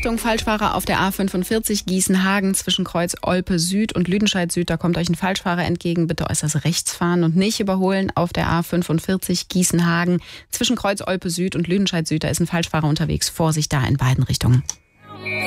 Achtung, Falschfahrer auf der A45 Gießen-Hagen zwischen Kreuz Olpe Süd und Lüdenscheid Süd. Da kommt euch ein Falschfahrer entgegen. Bitte äußerst rechts fahren und nicht überholen. Auf der A45 Gießen-Hagen zwischen Kreuz Olpe Süd und Lüdenscheid Süd. Da ist ein Falschfahrer unterwegs. Vorsicht da in beiden Richtungen.